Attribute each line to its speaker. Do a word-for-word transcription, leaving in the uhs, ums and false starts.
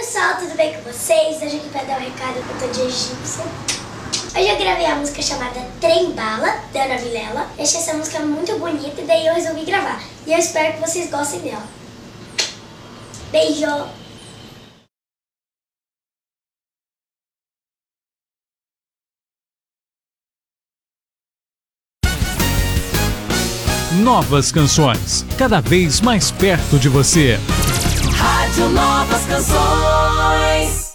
Speaker 1: pessoal, tudo bem com vocês? Hoje aqui pra dar um recado que eu tô de egípcia. Hoje eu gravei a música chamada Trem Bala, da Ana Vilela. Eu achei essa música muito bonita e daí eu resolvi gravar. E eu espero que vocês gostem dela. Beijo!
Speaker 2: Novas canções, cada vez mais perto de você.
Speaker 3: Rádio Novas Canções.